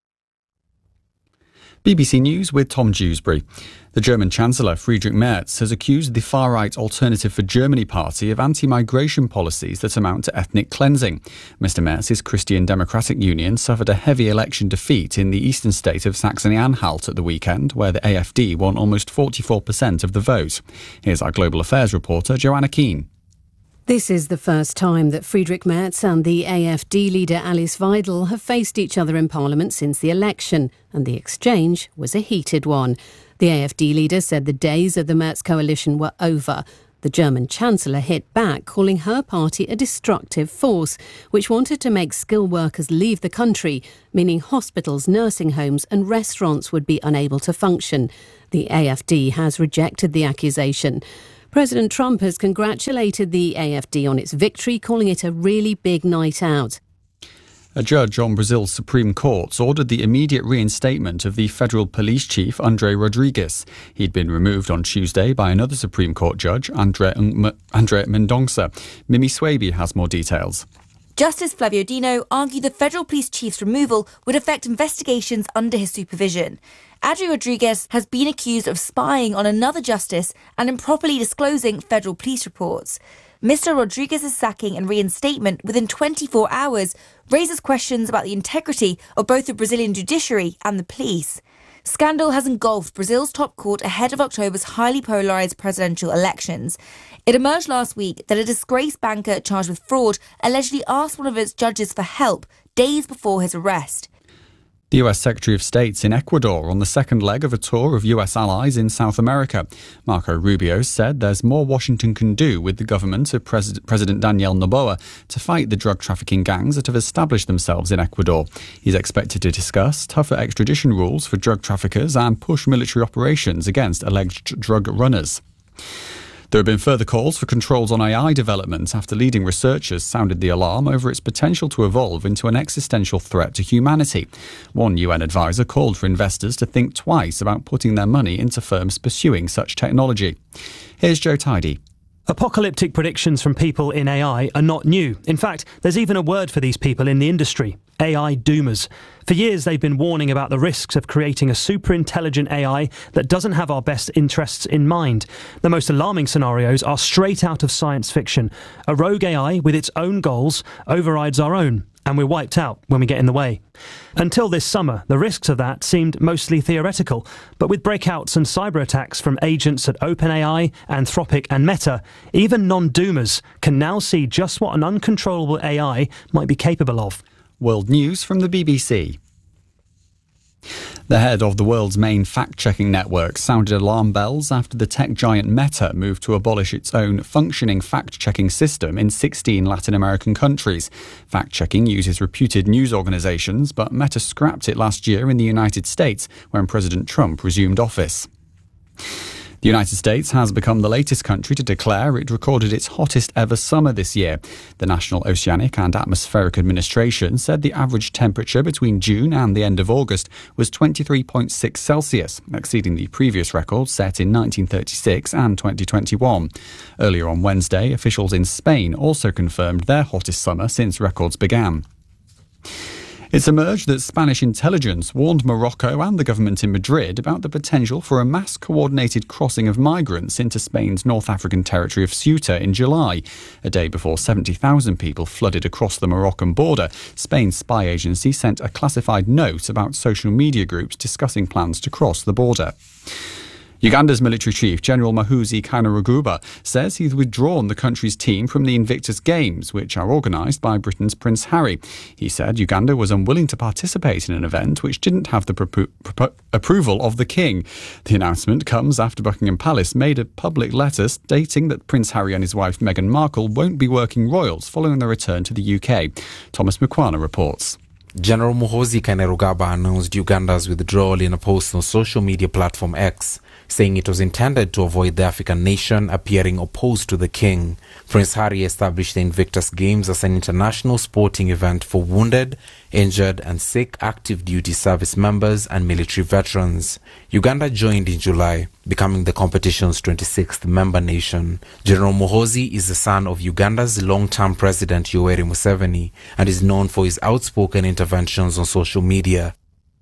BBC News with Tom Dewsbury. The German Chancellor Friedrich Merz has accused the far-right Alternative for Germany party of anti-migration policies that amount to ethnic cleansing. Mr. Merz's Christian Democratic Union suffered a heavy election defeat in the eastern state of Saxony-Anhalt at the weekend, where the AfD won almost 44% of the vote. Here's our Global Affairs reporter, Joanna Keane. This is the first time that Friedrich Merz and the AfD leader Alice Weidel have faced each other in Parliament since the election, and the exchange was a heated one. The AfD leader said the days of the Merz coalition were over. The German Chancellor hit back, calling her party a destructive force, which wanted to make skilled workers leave the country, meaning hospitals, nursing homes and restaurants would be unable to function. The AfD has rejected the accusation. President Trump has congratulated the AfD on its victory, calling it a really big night out. A judge on Brazil's Supreme Court ordered the immediate reinstatement of the federal police chief, André Rodrigues. He'd been removed on Tuesday by another Supreme Court judge, André Mendonça. Mimi Swaby has more details. Justice Flavio Dino argued the federal police chief's removal would affect investigations under his supervision. André Rodrigues has been accused of spying on another justice and improperly disclosing federal police reports. Mr. Rodrigues' sacking and reinstatement within 24 hours raises questions about the integrity of both the Brazilian judiciary and the police. Scandal has engulfed Brazil's top court ahead of October's highly polarised presidential elections. It emerged last week that a disgraced banker charged with fraud allegedly asked one of its judges for help days before his arrest. The US Secretary of State's in Ecuador on the second leg of a tour of US allies in South America. Marco Rubio said there's more Washington can do with the government of President Daniel Noboa to fight the drug trafficking gangs that have established themselves in Ecuador. He's expected to discuss tougher extradition rules for drug traffickers and push military operations against alleged drug runners. There have been further calls for controls on AI development after leading researchers sounded the alarm over its potential to evolve into an existential threat to humanity. One UN advisor called for investors to think twice about putting their money into firms pursuing such technology. Here's Joe Tidy. Apocalyptic predictions from people in AI are not new. In fact, there's even a word for these people in the industry: AI doomers. For years, they've been warning about the risks of creating a super-intelligent AI that doesn't have our best interests in mind. The most alarming scenarios are straight out of science fiction. A rogue AI with its own goals overrides our own, and we're wiped out when we get in the way. Until this summer, the risks of that seemed mostly theoretical, but with breakouts and cyber attacks from agents at OpenAI, Anthropic and Meta, even non-doomers can now see just what an uncontrollable AI might be capable of. World News from the BBC. The head of the world's main fact-checking network sounded alarm bells after the tech giant Meta moved to abolish its own functioning fact-checking system in 16 Latin American countries. Fact-checking uses reputed news organizations, but Meta scrapped it last year in the United States when President Trump resumed office. The United States has become the latest country to declare it recorded its hottest ever summer this year. The National Oceanic and Atmospheric Administration said the average temperature between June and the end of August was 23.6 Celsius, exceeding the previous record set in 1936 and 2021. Earlier on Wednesday, officials in Spain also confirmed their hottest summer since records began. It's emerged that Spanish intelligence warned Morocco and the government in Madrid about the potential for a mass-coordinated crossing of migrants into Spain's North African territory of Ceuta in July. A day before 70,000 people flooded across the Moroccan border, Spain's spy agency sent a classified note about social media groups discussing plans to cross the border. Uganda's military chief, General Muhoozi Kainerugaba, says he's withdrawn the country's team from the Invictus Games, which are organised by Britain's Prince Harry. He said Uganda was unwilling to participate in an event which didn't have the approval of the king. The announcement comes after Buckingham Palace made a public letter stating that Prince Harry and his wife Meghan Markle won't be working royals following their return to the UK. Thomas Mukwana reports. General Muhoozi Kainerugaba announced Uganda's withdrawal in a post on social media platform X, saying it was intended to avoid the African nation appearing opposed to the king. Prince Harry established the Invictus Games as an international sporting event for wounded, injured and sick active duty service members and military veterans. Uganda joined in July, becoming the competition's 26th member nation. General Muhoozi is the son of Uganda's long-term president Yoweri Museveni and is known for his outspoken interventions on social media.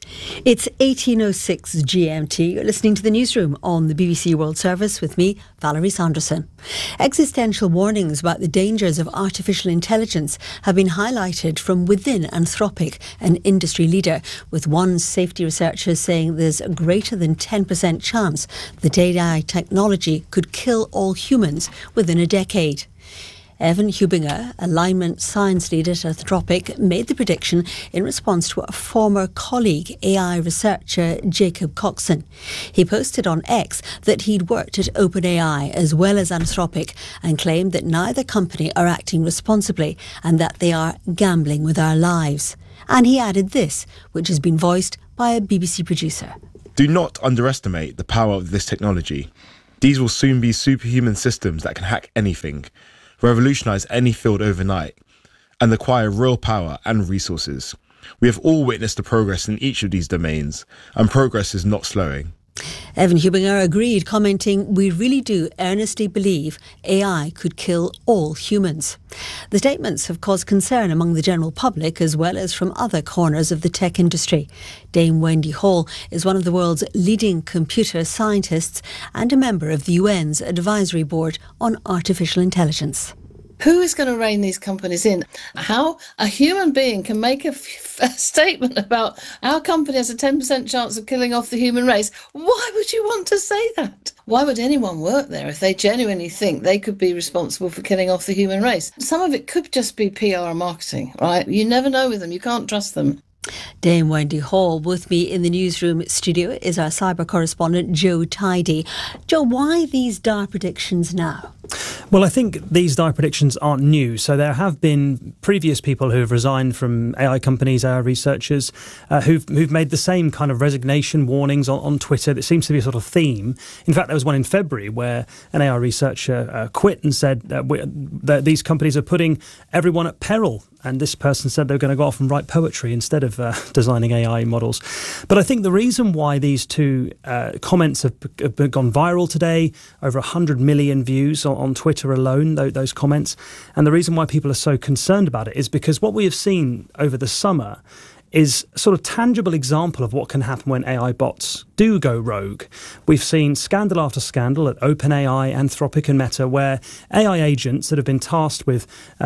It's 18:06 GMT. You're listening to the newsroom on the BBC World Service with me, Valerie Sanderson. Existential warnings about the dangers of artificial intelligence have been highlighted from within Anthropic, an industry leader, with one safety researcher saying there's a greater than 10% chance that AI technology could kill all humans within a decade. Evan Hubinger, alignment science lead at Anthropic, made the prediction in response to a former colleague, AI researcher Jacob Coxon. He posted on X that he'd worked at OpenAI as well as Anthropic and claimed that neither company are acting responsibly and that they are gambling with our lives. And he added this, which has been voiced by a BBC producer. Do not underestimate the power of this technology. These will soon be superhuman systems that can hack anything, revolutionise any field overnight, and acquire real power and resources. We have all witnessed the progress in each of these domains, and progress is not slowing. Evan Hubinger agreed, commenting, "We really do earnestly believe AI could kill all humans." The statements have caused concern among the general public as well as from other corners of the tech industry. Dame Wendy Hall is one of the world's leading computer scientists and a member of the UN's Advisory Board on Artificial Intelligence. Who is going to rein these companies in? How a human being can make a statement about our company has a 10% chance of killing off the human race. Why would you want to say that? Why would anyone work there if they genuinely think they could be responsible for killing off the human race? Some of it could just be PR and marketing, right? You never know with them. You can't trust them. Dame Wendy Hall. With me in the newsroom studio is our cyber correspondent Joe Tidy. Joe, why these dire predictions now? Well, I think these dire predictions aren't new. So there have been previous people who have resigned from AI companies, AI researchers, who've made the same kind of resignation warnings on Twitter. That seems to be a sort of theme. In fact, there was one in February where an AI researcher quit and said that these companies are putting everyone at peril. And this person said they were going to go off and write poetry instead of designing AI models. But I think the reason why these two comments have gone viral today, over 100 million views on Twitter alone, those comments, and the reason why people are so concerned about it is because what we have seen over the summer is a sort of tangible example of what can happen when AI bots do go rogue. We've seen scandal after scandal at OpenAI, Anthropic and Meta, where AI agents that have been tasked with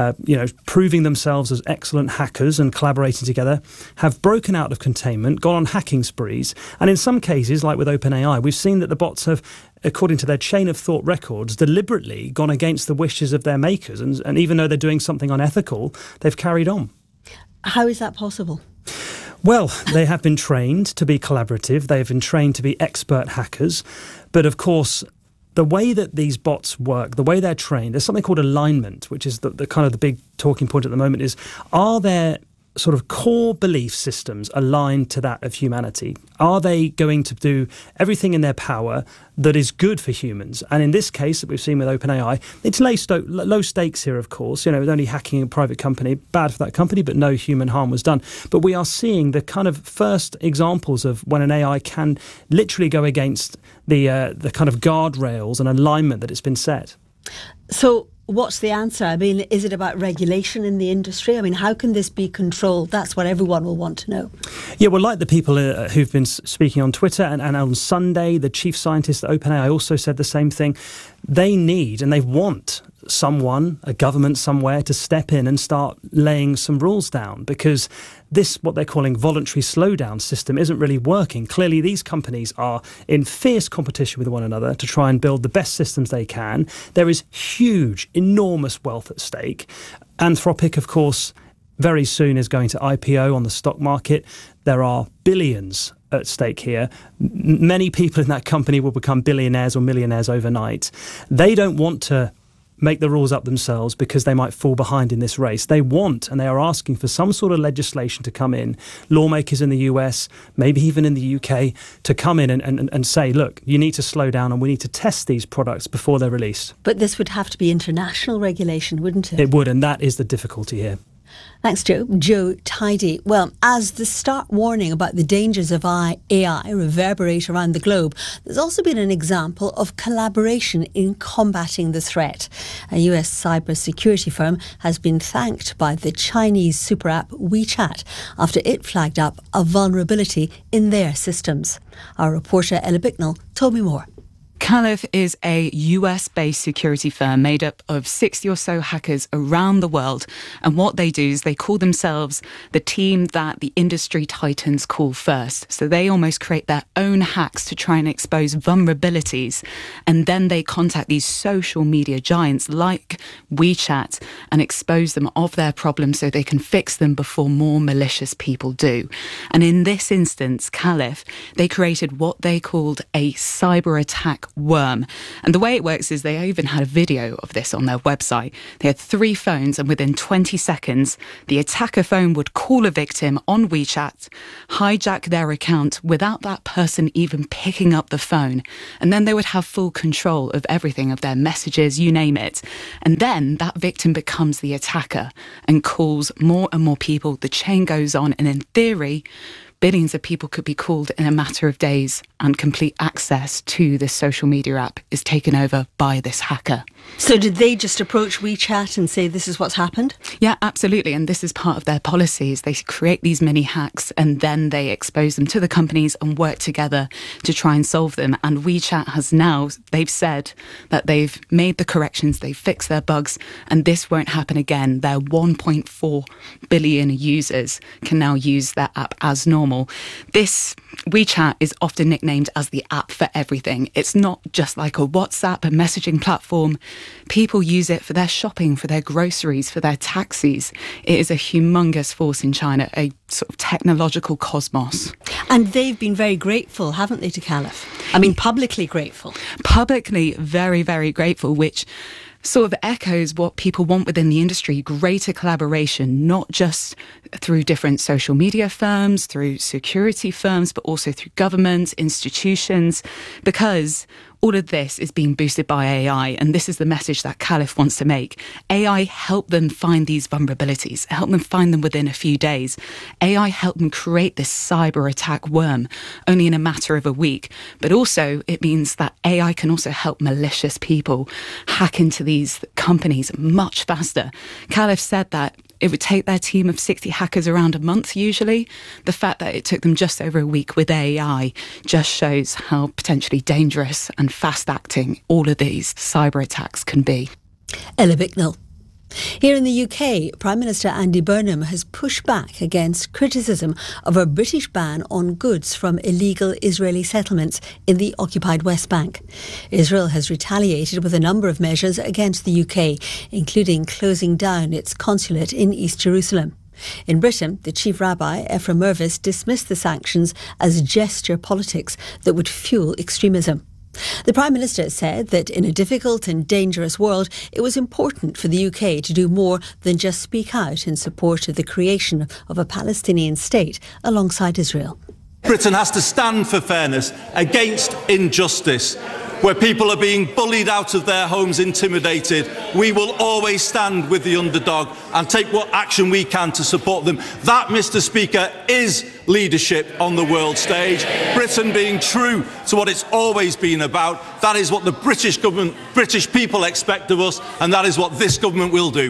proving themselves as excellent hackers and collaborating together have broken out of containment, gone on hacking sprees, and in some cases, like with OpenAI, we've seen that the bots have, according to their chain of thought records, deliberately gone against the wishes of their makers, and even though they're doing something unethical, they've carried on. How is that possible? Well, they have been trained to be collaborative. They've been trained to be expert hackers. But of course, the way that these bots work, the way they're trained, there's something called alignment, which is the kind of the big talking point at the moment is, are there sort of core belief systems aligned to that of humanity? Are they going to do everything in their power that is good for humans? And in this case that we've seen with OpenAI, it's low stakes here, of course. With only hacking a private company, bad for that company, but no human harm was done. But we are seeing the kind of first examples of when an AI can literally go against the kind of guardrails and alignment that it's been set. So what's the answer? I mean, is it about regulation in the industry? I mean, how can this be controlled? That's what everyone will want to know. Yeah, well, like the people who've been speaking on Twitter, and on Sunday, the chief scientist at OpenAI also said the same thing. They need and they want someone, a government somewhere, to step in and start laying some rules down, because this, what they're calling voluntary slowdown system, isn't really working. Clearly, these companies are in fierce competition with one another to try and build the best systems they can. There is huge, enormous wealth at stake. Anthropic, of course, very soon is going to IPO on the stock market. There are billions at stake here. Many people in that company will become billionaires or millionaires overnight. They don't want to make the rules up themselves because they might fall behind in this race. They want, and they are asking for some sort of legislation to come in, lawmakers in the US, maybe even in the UK, to come in and say, look, you need to slow down and we need to test these products before they're released. But this would have to be international regulation, wouldn't it? It would, and that is the difficulty here. Thanks, Joe. Joe Tidy. Well, as the stark warning about the dangers of AI reverberate around the globe, there's also been an example of collaboration in combating the threat. A US cybersecurity firm has been thanked by the Chinese super app WeChat after it flagged up a vulnerability in their systems. Our reporter Ella Bicknell told me more. Caliph is a US-based security firm made up of 60 or so hackers around the world. And what they do is they call themselves the team that the industry titans call first. So they almost create their own hacks to try and expose vulnerabilities. And then they contact these social media giants like WeChat and expose them of their problems so they can fix them before more malicious people do. And in this instance, Caliph, they created what they called a cyber attack worm. And the way it works is they even had a video of this on their website. They had 3 phones, and within 20 seconds, the attacker phone would call a victim on WeChat, hijack their account without that person even picking up the phone. And then they would have full control of everything, of their messages, you name it. And then that victim becomes the attacker and calls more and more people. The chain goes on, and in theory, billions of people could be called in a matter of days, and complete access to this social media app is taken over by this hacker. So did they just approach WeChat and say this is what's happened? Yeah, absolutely. And this is part of their policies. They create these mini hacks and then they expose them to the companies and work together to try and solve them. And WeChat has now, they've said that they've made the corrections, they've fixed their bugs, and this won't happen again. Their 1.4 billion users can now use their app as normal. This WeChat is often nicknamed as the app for everything. It's not just like a WhatsApp, a messaging platform. People use it for their shopping, for their groceries, for their taxis. It is a humongous force in China, a sort of technological cosmos. And they've been very grateful, haven't they, to Caliph? I mean, publicly grateful. Publicly very, very grateful, which sort of echoes what people want within the industry, greater collaboration, not just through different social media firms, through security firms, but also through governments, institutions, because all of this is being boosted by AI, and this is the message that Caliph wants to make. AI helped them find these vulnerabilities, helped them find them within a few days. AI helped them create this cyber attack worm only in a matter of a week. But also it means that AI can also help malicious people hack into these companies much faster. Caliph said that it would take their team of 60 hackers around a month usually. The fact that it took them just over a week with AI just shows how potentially dangerous and fast-acting all of these cyber attacks can be. Ella Bicknell. Here in the UK, Prime Minister Andy Burnham has pushed back against criticism of a British ban on goods from illegal Israeli settlements in the occupied West Bank. Israel has retaliated with a number of measures against the UK, including closing down its consulate in East Jerusalem. In Britain, the Chief Rabbi, Ephraim Mervis, dismissed the sanctions as gesture politics that would fuel extremism. The Prime Minister said that in a difficult and dangerous world, it was important for the UK to do more than just speak out in support of the creation of a Palestinian state alongside Israel. Britain has to stand for fairness against injustice. Where people are being bullied out of their homes, intimidated, we will always stand with the underdog and take what action we can to support them. That, Mr. Speaker, is leadership on the world stage. Britain being true to what it's always been about. That is what the British government, British people expect of us, and that is what this government will do.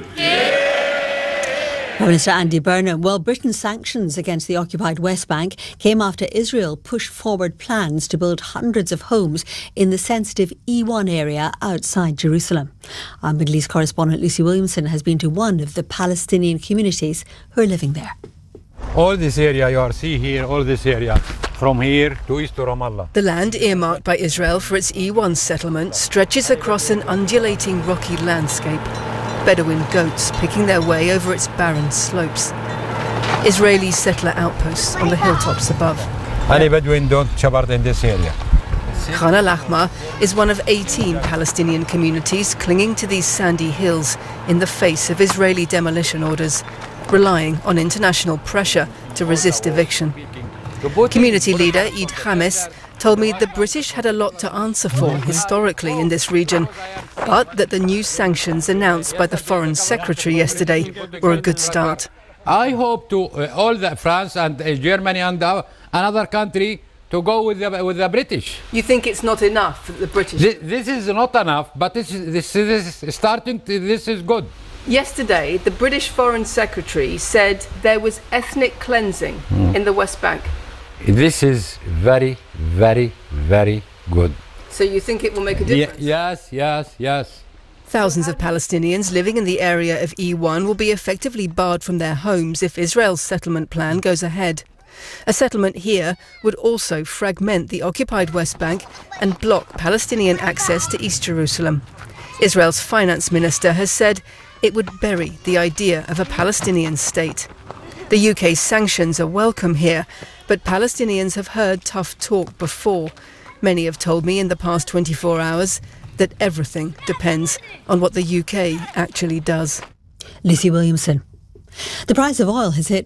Prime Minister Andy Burnham. Well, Britain's sanctions against the occupied West Bank came after Israel pushed forward plans to build hundreds of homes in the sensitive E1 area outside Jerusalem. Our Middle East correspondent Lucy Williamson has been to one of the Palestinian communities who are living there. All this area you are see here, all this area, from here to east to Ramallah. The land earmarked by Israel for its E1 settlement stretches across an undulating rocky landscape. Bedouin goats picking their way over its barren slopes. Israeli settler outposts on the hilltops above. Any Bedouin don't shabar in this area. Khan al-Ahmar is one of 18 Palestinian communities clinging to these sandy hills in the face of Israeli demolition orders, relying on international pressure to resist eviction. Community leader Eid Hamis told me the British had a lot to answer for historically in this region, but that the new sanctions announced by the Foreign Secretary yesterday were a good start. I hope to all the France and Germany and another country to go with the British. You think it's not enough that the British... This is not enough, but this is starting. This is good. Yesterday, the British Foreign Secretary said there was ethnic cleansing in the West Bank. This is very, very, very good. So you think it will make a difference? Yes. Thousands of Palestinians living in the area of E1 will be effectively barred from their homes if Israel's settlement plan goes ahead. A settlement here would also fragment the occupied West Bank and block Palestinian access to East Jerusalem. Israel's finance minister has said it would bury the idea of a Palestinian state. The UK's sanctions are welcome here, but Palestinians have heard tough talk before. Many have told me in the past 24 hours that everything depends on what the UK actually does. Lucy Williamson. The price of oil has hit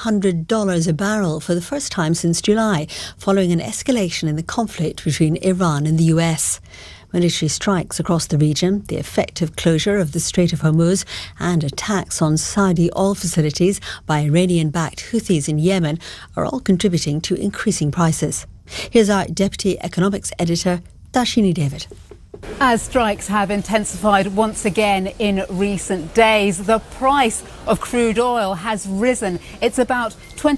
$100 a barrel for the first time since July, following an escalation in the conflict between Iran and the US. Military strikes across the region, the effective closure of the Strait of Hormuz and attacks on Saudi oil facilities by Iranian-backed Houthis in Yemen are all contributing to increasing prices. Here's our Deputy Economics Editor, Darshini David. As strikes have intensified once again in recent days, the price of crude oil has risen. It's about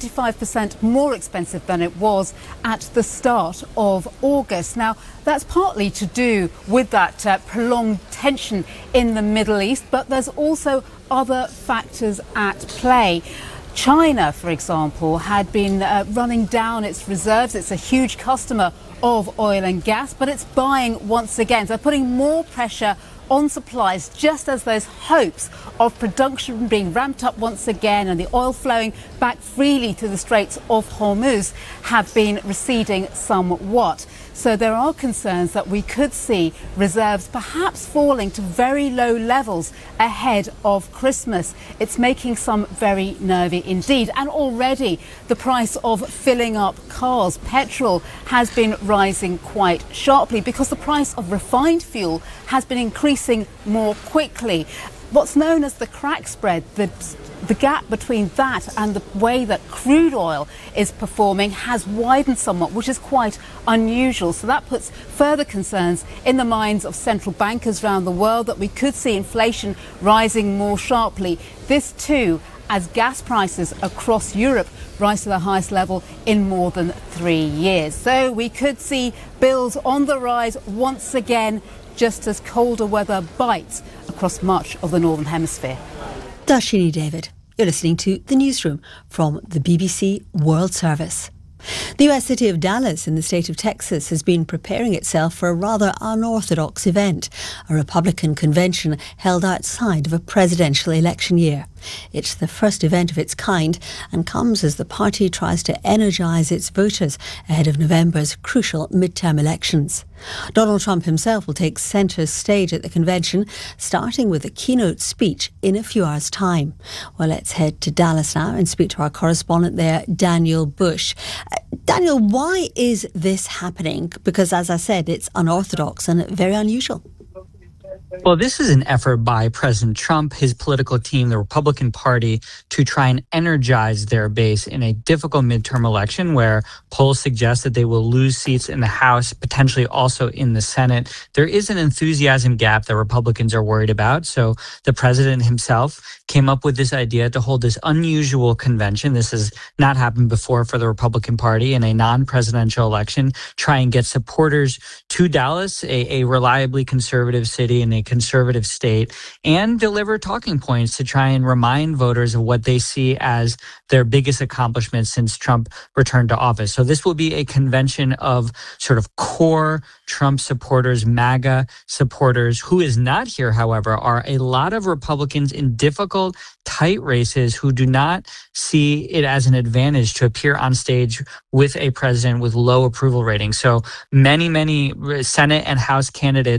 25% more expensive than it was at the start of August. Now, that's partly to do with that prolonged tension in the Middle East, but there's also other factors at play. China, for example, had been running down its reserves. It's a huge customer of oil and gas, but it's buying once again. So putting more pressure on supplies just as those hopes of production being ramped up once again and the oil flowing back freely to the Straits of Hormuz have been receding somewhat. So there are concerns that we could see reserves perhaps falling to very low levels ahead of Christmas. It's making some very nervy indeed. And already the price of filling up cars, petrol, has been rising quite sharply because the price of refined fuel has been increasing more quickly. What's known as the crack spread, the gap between that and the way that crude oil is performing has widened somewhat, which is quite unusual. So that puts further concerns in the minds of central bankers around the world that we could see inflation rising more sharply. This too, as gas prices across Europe rise to the highest level in more than 3 years. So we could see bills on the rise once again, just as colder weather bites across much of the Northern Hemisphere. Darshini David. You're listening to The Newsroom from the BBC World Service. The US city of Dallas in the state of Texas has been preparing itself for a rather unorthodox event, a Republican convention held outside of a presidential election year. It's the first event of its kind and comes as the party tries to energise its voters ahead of November's crucial midterm elections. Donald Trump himself will take centre stage at the convention, starting with a keynote speech in a few hours' time. Well, let's head to Dallas now and speak to our correspondent there, Daniel Bush. Daniel, why is this happening? Because, as I said, it's unorthodox and very unusual. Well, this is an effort by President Trump, his political team, the Republican Party, to try and energize their base in a difficult midterm election where polls suggest that they will lose seats in the House, potentially also in the Senate. There is an enthusiasm gap that Republicans are worried about. So the president himself came up with this idea to hold this unusual convention. This has not happened before for the Republican Party in a non-presidential election, try and get supporters to Dallas, a reliably conservative city in a conservative state, and deliver talking points to try and remind voters of what they see as their biggest accomplishments since Trump returned to office. So this will be a convention of sort of core Trump supporters, MAGA supporters. Who is not here, however, are a lot of Republicans in difficult, tight races who do not see it as an advantage to appear on stage with a president with low approval ratings. So many Senate and House candidates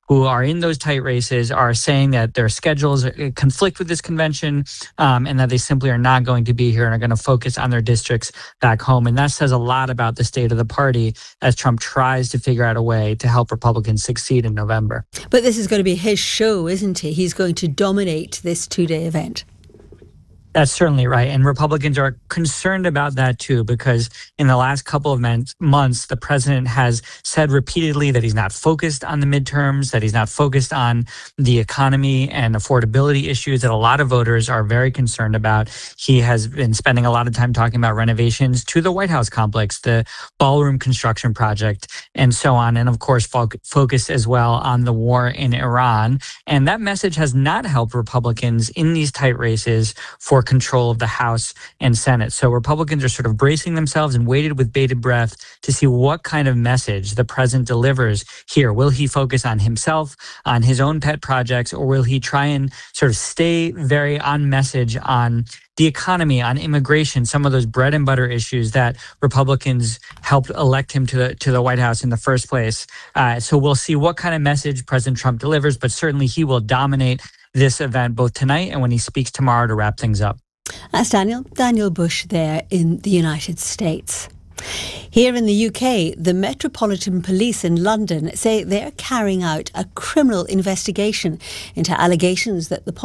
who are in those tight races are saying that their schedules conflict with this convention, and that they simply are not going to be here and are going to focus on their districts back home. And that says a lot about the state of the party as Trump tries to figure out a way to help Republicans succeed in November. But this is going to be his show, isn't he? He's going to dominate this two-day event. That's certainly right. And Republicans are concerned about that, too, because in the last couple of months, the president has said repeatedly that he's not focused on the midterms, that he's not focused on the economy and affordability issues that a lot of voters are very concerned about. He has been spending a lot of time talking about renovations to the White House complex, the ballroom construction project, and so on. And of course, focus as well on the war in Iran. And that message has not helped Republicans in these tight races for control of the House and Senate. So Republicans are sort of bracing themselves and waited with bated breath to see what kind of message the president delivers here. Will he focus on himself, on his own pet projects, or will he try and sort of stay very on message on the economy, on immigration, some of those bread and butter issues that Republicans helped elect him to the White House in the first place? So we'll see what kind of message President Trump delivers, but certainly he will dominate this event both tonight and when he speaks tomorrow to wrap things up. That's Daniel Bush there in the United States. Here in the UK, the Metropolitan Police in London say they're carrying out a criminal investigation into allegations that the